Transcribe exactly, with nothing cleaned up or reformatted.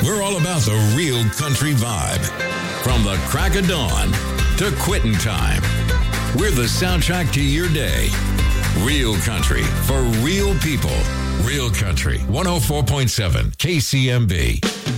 We're all about the real country vibe. From the crack of dawn to quitting time. We're the soundtrack to your day. Real country for real people. Real Country, one oh four point seven K C M B.